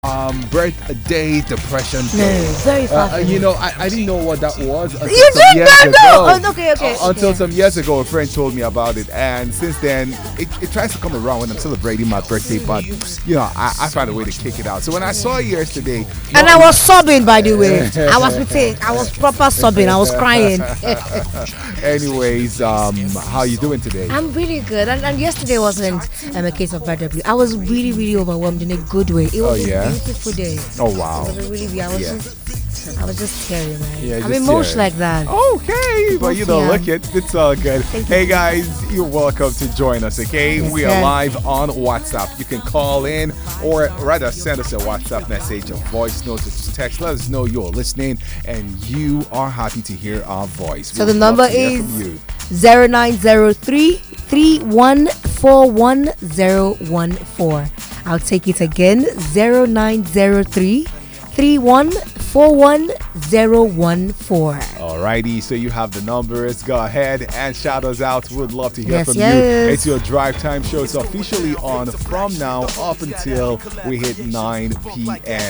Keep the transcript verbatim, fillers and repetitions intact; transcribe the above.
um birthday depression No, day. very far. Uh, you know, I, I didn't know what that was until You some did years not ago. know? Oh, okay, okay, Uh, until okay. some years ago, a friend told me about it, and since then, it, it tries to come around when I'm celebrating my birthday. But you know, I, I find a way to kick it out. So when I saw it yesterday, And I was sobbing, by the way. I was with it. I was proper sobbing. I was crying. anyways, um, how you doing today? I'm really good. And, and yesterday wasn't um, a case of bad W. I was really, really overwhelmed in a good way. It was Oh, yeah? a beautiful day. Oh wow. It was a really, I was Yeah. just, I was just teary, man. Yeah, I'm just emotional teary. like that. Okay, but you know, Yeah. look it, it's all good. Hey guys, you're welcome to join us. Okay, Yes, we are sir. live on WhatsApp. You can call in, or rather, send us a WhatsApp message, a voice note, or just text. Let us know you're listening and you are happy to hear our voice. So We the would love number to hear is from you. zero nine zero three three one four one zero one four. I'll take it again. zero nine zero three three one four one zero one four. Alrighty, so you have the numbers. Go ahead and shout us out. We'd love to hear Yes, from yes. you. It's your drive time show. It's officially on from now up until we hit nine p.m.